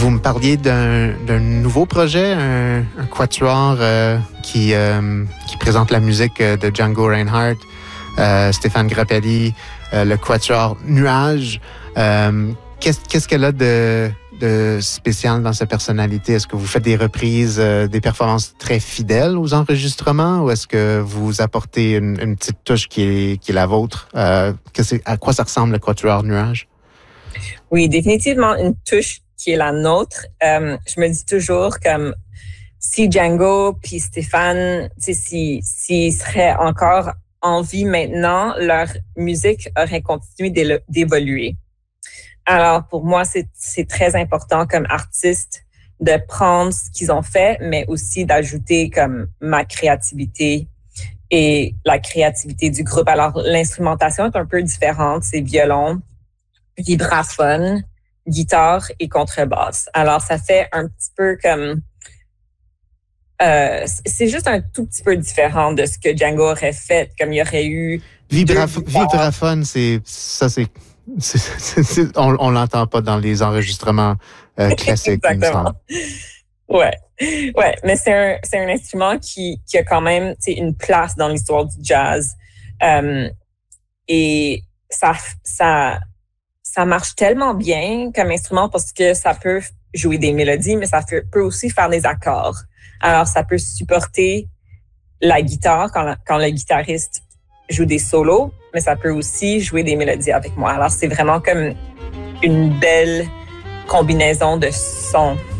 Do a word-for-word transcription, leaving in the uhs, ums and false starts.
Vous me parliez d'un, d'un nouveau projet, un, un quatuor euh, qui, euh, qui présente la musique de Django Reinhardt, euh, Stéphane Grappelli, euh, le quatuor Nuages. Euh, qu'est-ce, qu'est-ce qu'elle a de, de spécial dans sa personnalité? Est-ce que vous faites des reprises, euh, des performances très fidèles aux enregistrements, ou est-ce que vous apportez une, une petite touche qui est, qui est la vôtre? Euh, qu'est-ce, à quoi ça ressemble le quatuor Nuages? Oui, définitivement une touche qui est la nôtre. Euh, je me dis toujours comme si Django puis Stéphane, tu sais, si, s'ils seraient encore en vie maintenant, leur musique aurait continué d'évoluer. Alors, pour moi, c'est, c'est très important comme artiste de prendre ce qu'ils ont fait, mais aussi d'ajouter comme ma créativité et la créativité du groupe. Alors, l'instrumentation est un peu différente. C'est violon, vibraphone, guitare et contrebasse. Alors, ça fait un petit peu comme... Euh, c'est juste un tout petit peu différent de ce que Django aurait fait, comme il y aurait eu... Vibraf- vibraphone, c'est... Ça, c'est... c'est, c'est, c'est on, on l'entend pas dans les enregistrements euh, classiques, il me semble. Ouais, ouais, mais c'est un, c'est un instrument qui, qui a quand même, tu sais, une place dans l'histoire du jazz. Euh, et ça... ça Ça marche tellement bien comme instrument parce que ça peut jouer des mélodies, mais ça peut aussi faire des accords. Alors, ça peut supporter la guitare quand, la, quand le guitariste joue des solos, mais ça peut aussi jouer des mélodies avec moi. Alors, c'est vraiment comme une belle combinaison de sons.